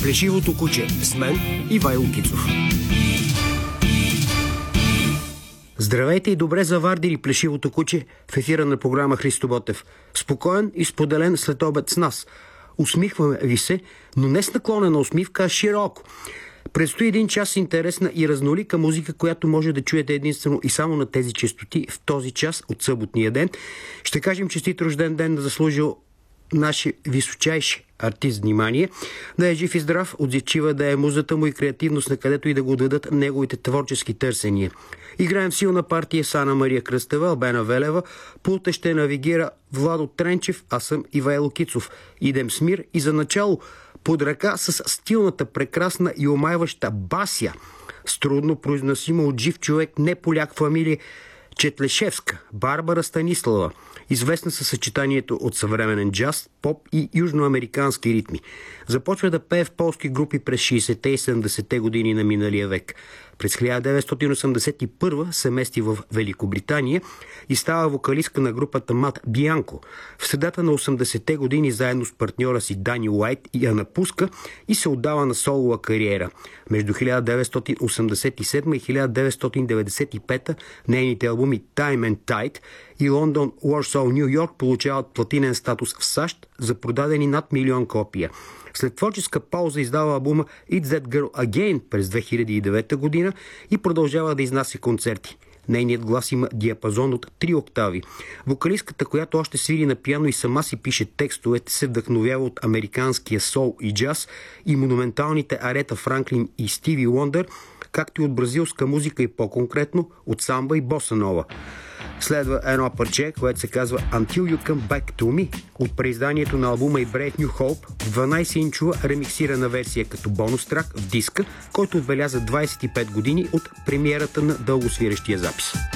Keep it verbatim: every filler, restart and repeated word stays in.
Плешивото куче с мен Ивайло Кицов. Здравейте и добре завардили Плешивото куче в ефира на програма Христо Ботев. Спокоен и споделен след обед с нас. Усмихваме ви се, но не с наклонена усмивка, а широко. Предстои един час интересна и разнолика музика, която може да чуете единствено и само на тези честоти в този час от съботния ден. Ще кажем честит рожден ден на заслужил наши височайши артист, внимание, да е жив и здрав, отзивчива да е музата му и креативност, на където и да го дадат неговите творчески търсения. Играем в силна партия с Ана Мария Кръстева, Албена Велева, пулта ще навигира Владо Тренчев, аз съм Ивайло Кицов. Идем с мир и за начало под ръка с стилната, прекрасна и омайваща Бася, с трудно произносима от жив човек, не поляк фамилия Четлешевска, Барбара Станислава, известна със съчетанието от съвременен джаз, поп и южноамерикански ритми. Започва да пее в полски групи през шейсетте и седемдесетте години на миналия век. През хиляда деветстотин осемдесет и първа се мести в Великобритания и става вокалистка на групата Мат Бианко. В средата на осемдесетте години заедно с партньора си Дани Уайт я напуска и се отдава на солова кариера. Между хиляда деветстотин осемдесет и седма и хиляда деветстотин деветдесет и пета нейните албуми Time and Tide и Лондон, Уорсол, Ню Йорк получават платинен статус в САЩ за продадени над милион копия. След творческа пауза издава албума It's That Girl Again през две хиляди и девета година и продължава да изнася концерти. Нейният глас има диапазон от три октави. Вокалистката, която още свири на пиано и сама си пише текстовете, се вдъхновява от американския сол и джаз и монументалните Арета Франклин и Стиви Уондър, както и от бразилска музика и по-конкретно от самба и боса нова. Следва едно парче, което се казва Until You Come Back To Me от преизданието на албума и Brave New Hope в дванайсет-инчова ремиксирана версия като бонус трак в диска, който отбеляза двайсет и пет години от премиерата на дългосвирещия запис.